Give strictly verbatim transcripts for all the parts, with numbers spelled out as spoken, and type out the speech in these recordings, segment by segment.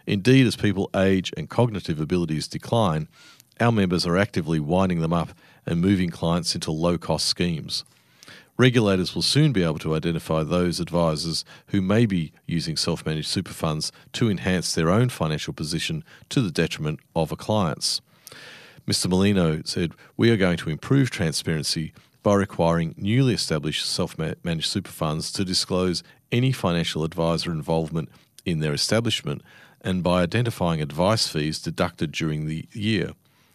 Indeed, as people age and cognitive abilities decline, our members are actively winding them up and moving clients into low-cost schemes. Regulators will soon be able to identify those advisors who may be using self-managed super funds to enhance their own financial position to the detriment of a client's. Mister Molino said, "We are going to improve transparency by requiring newly established self-managed super funds to disclose any financial advisor involvement in their establishment and by identifying advice fees deducted during the year.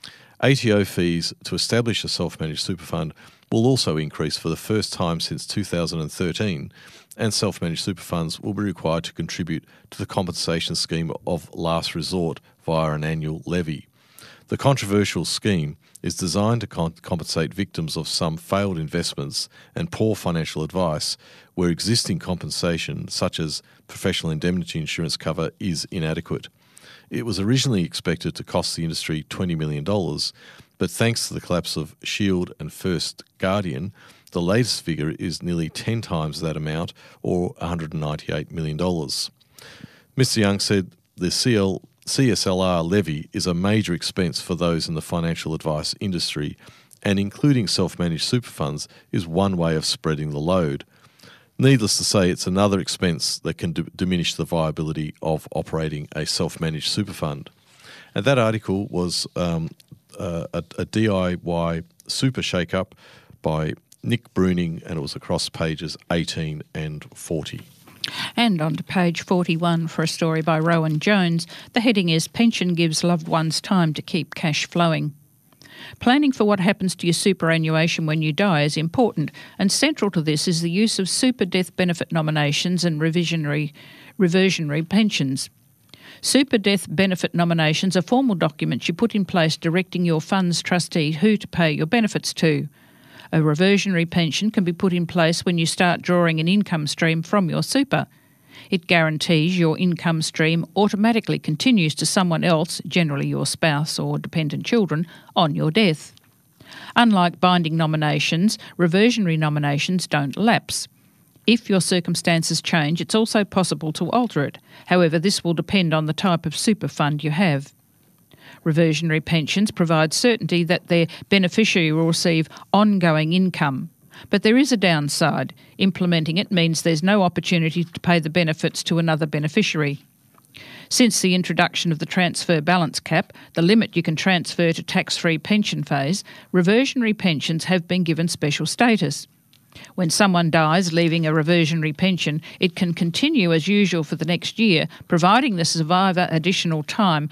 A T O fees to establish a self-managed super fund will also increase for the first time since two thousand thirteen, and self-managed super funds will be required to contribute to the compensation scheme of last resort via an annual levy. The controversial scheme is designed to con- compensate victims of some failed investments and poor financial advice where existing compensation, such as professional indemnity insurance cover, is inadequate. It was originally expected to cost the industry twenty million dollars, but thanks to the collapse of Shield and First Guardian, the latest figure is nearly ten times that amount, or one hundred ninety-eight million dollars. Mister Young said the C L C S L R levy is a major expense for those in the financial advice industry, and including self-managed super funds is one way of spreading the load. Needless to say, it's another expense that can d- diminish the viability of operating a self-managed super fund. And that article was um, uh, a, a D I Y super shake-up by Nick Bruning, and it was across pages eighteen and forty. And on to page forty-one for a story by Rowan Jones. The heading is Pension Gives Loved Ones Time to Keep Cash Flowing. Planning for what happens to your superannuation when you die is important, and central to this is the use of super death benefit nominations and revisionary, reversionary pensions. Super death benefit nominations are formal documents you put in place directing your fund's trustee who to pay your benefits to. A reversionary pension can be put in place when you start drawing an income stream from your super. It guarantees your income stream automatically continues to someone else, generally your spouse or dependent children, on your death. Unlike binding nominations, reversionary nominations don't lapse. If your circumstances change, it's also possible to alter it. However, this will depend on the type of super fund you have. Reversionary pensions provide certainty that their beneficiary will receive ongoing income. But there is a downside. Implementing it means there's no opportunity to pay the benefits to another beneficiary. Since the introduction of the transfer balance cap, the limit you can transfer to tax-free pension phase, reversionary pensions have been given special status. When someone dies leaving a reversionary pension, it can continue as usual for the next year, providing the survivor additional time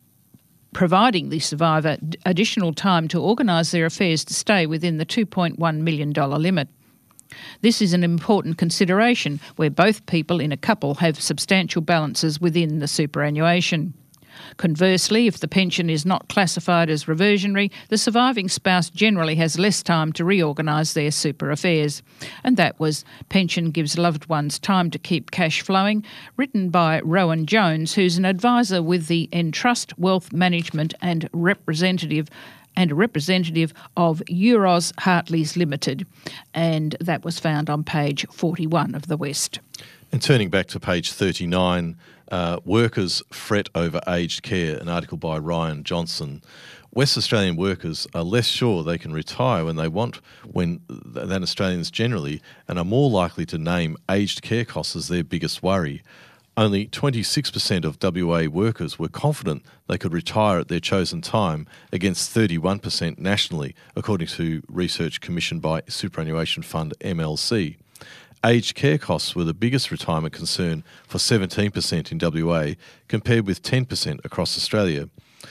providing the survivor additional time to organise their affairs to stay within the two point one million dollars limit. This is an important consideration where both people in a couple have substantial balances within the superannuation. Conversely, if the pension is not classified as reversionary, the surviving spouse generally has less time to reorganise their super affairs. And that was Pension Gives Loved Ones Time to Keep Cash Flowing, written by Rowan Jones, who's an advisor with the Entrust Wealth Management and representative and a representative of Euros Hartleys Limited. And that was found on page forty-one of the West. And turning back to page thirty-nine, uh, workers fret over aged care, an article by Ryan Johnson. West Australian workers are less sure they can retire when they want when than Australians generally, and are more likely to name aged care costs as their biggest worry. Only twenty-six percent of W A workers were confident they could retire at their chosen time, against thirty-one percent nationally, according to research commissioned by superannuation fund M L C. Aged care costs were the biggest retirement concern for seventeen percent in W A, compared with ten percent across Australia.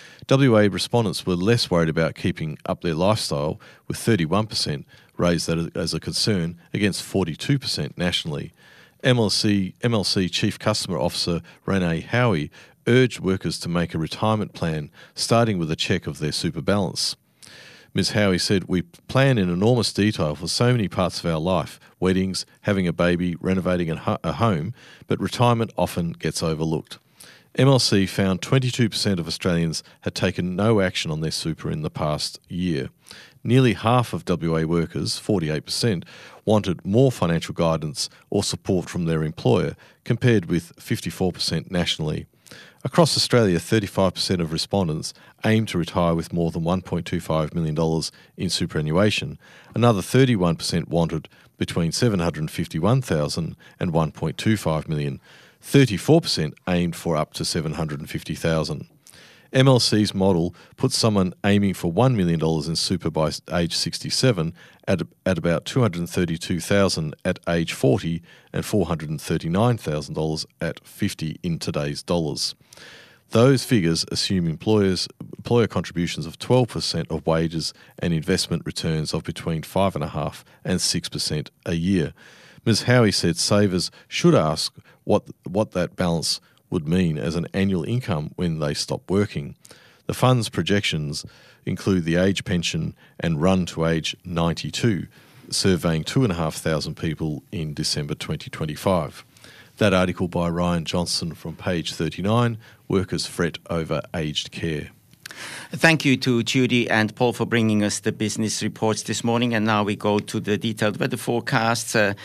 W A respondents were less worried about keeping up their lifestyle, with thirty-one percent raised that as a concern, against forty-two percent nationally. M L C, M L C Chief Customer Officer Renee Howie urged workers to make a retirement plan, starting with a check of their super balance. Miz Howie said, "We plan in enormous detail for so many parts of our life, weddings, having a baby, renovating a, ho- a home, but retirement often gets overlooked." M L C found twenty-two percent of Australians had taken no action on their super in the past year. Nearly half of W A workers, forty-eight percent, wanted more financial guidance or support from their employer, compared with fifty-four percent nationally. Across Australia, thirty-five percent of respondents aim to retire with more than one point two five million dollars in superannuation. Another thirty-one percent wanted between seven hundred fifty-one thousand dollars and one point two five million dollars. thirty-four percent aimed for up to seven hundred fifty thousand dollars. M L C's model puts someone aiming for one million dollars in super by age sixty-seven at, at about two hundred thirty-two thousand dollars at age forty and four hundred thirty-nine thousand dollars at fifty in today's dollars. Those figures assume employers employer contributions of twelve percent of wages and investment returns of between five point five percent and six percent a year. Miz Howie said savers should ask what what that balance would mean as an annual income when they stop working. The fund's projections include the age pension and run to age ninety-two, surveying two thousand five hundred people in December twenty twenty-five. That article by Ryan Johnson from page thirty-nine, Workers Fret Over Aged Care. Thank you to Judy and Paul for bringing us the business reports this morning. And now we go to the detailed weather forecasts. Uh,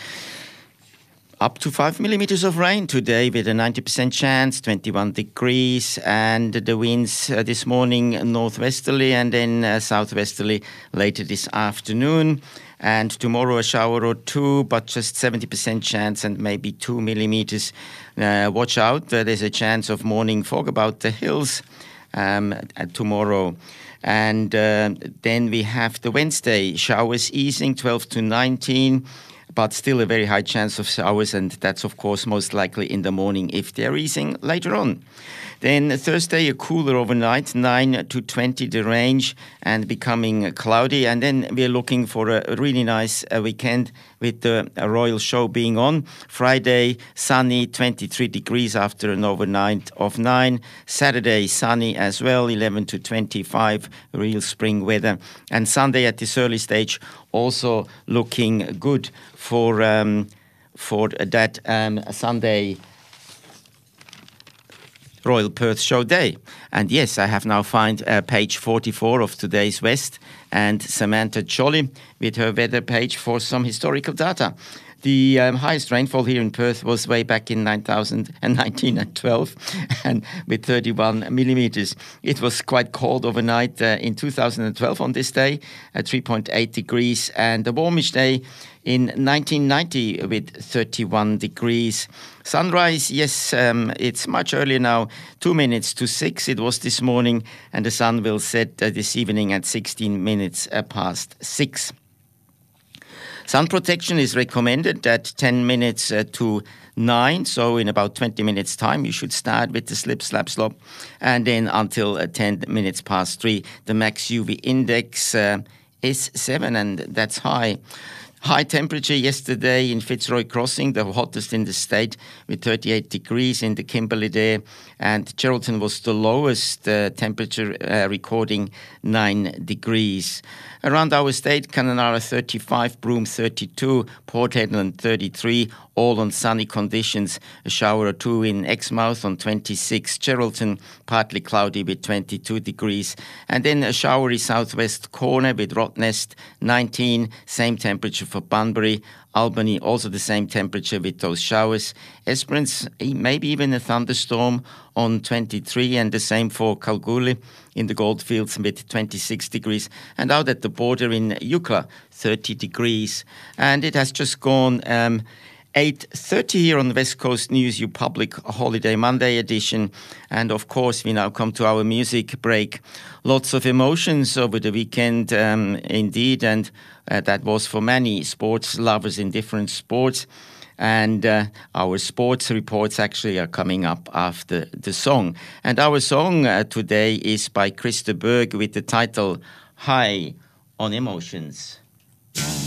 Up to five millimeters of rain today with a ninety percent chance, twenty-one degrees, and the winds uh, this morning northwesterly and then uh, southwesterly later this afternoon. And tomorrow a shower or two, but just seventy percent chance and maybe two millimeters. Uh, watch out, uh, there's a chance of morning fog about the hills um, tomorrow. And uh, then we have the Wednesday, showers easing twelve to nineteen. But still a very high chance of showers, and that's, of course, most likely in the morning if they're easing later on. Then Thursday, a cooler overnight, nine to twenty the range, and becoming cloudy. And then we're looking for a really nice uh, weekend with the uh, Royal Show being on. Friday, sunny, twenty-three degrees after an overnight of nine. Saturday, sunny as well, eleven to twenty-five, real spring weather. And Sunday at this early stage, also looking good for um, for that um, Sunday Royal Perth Show Day. And yes, I have now found uh, page forty-four of today's West and Samantha Jolly with her weather page for some historical data. The um, highest rainfall here in Perth was way back in nine thousand nineteen and twelve, and with thirty-one millimeters. It was quite cold overnight uh, in two thousand twelve on this day at three point eight degrees, and a warmish day in nineteen ninety with thirty-one degrees. Sunrise, yes, um, it's much earlier now, two minutes to six. It was this morning, and the sun will set uh, this evening at sixteen minutes uh, past six. Sun protection is recommended at ten minutes uh, to nine, so in about twenty minutes' time, you should start with the slip, slap, slop, and then until uh, ten minutes past three. The max U V index uh, is seven, and that's high. High temperature yesterday in Fitzroy Crossing, the hottest in the state, with thirty-eight degrees in the Kimberley there. And Geraldton was the lowest uh, temperature, uh, recording nine degrees. Around our state, Kununurra thirty-five, Broome thirty-two, Port Hedland thirty-three, all on sunny conditions. A shower or two in Exmouth on twenty-six, Geraldton partly cloudy with twenty-two degrees. And then a showery southwest corner with Rottnest nineteen, same temperature for Bunbury. Albany, also the same temperature with those showers. Esperance, maybe even a thunderstorm on twenty-three, and the same for Kalgoorlie in the Goldfields with twenty-six degrees. And out at the border in Eucla, thirty degrees. And it has just gone um, eight thirty here on the West Coast News, you Public Holiday Monday edition. And of course, we now come to our music break. Lots of emotions over the weekend, um, indeed, and uh, that was for many sports lovers in different sports. And uh, our sports reports actually are coming up after the song. And our song uh, today is by Christer Berg with the title High on Emotions.